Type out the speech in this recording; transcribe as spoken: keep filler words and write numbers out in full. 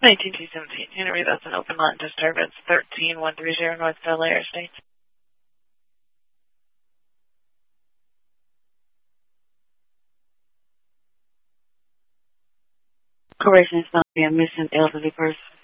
nineteen two seventeen, Henry, that's an open lot disturbance, thirteen one thirty North Bel Air Estates. Correction is going to be a missing elderly person.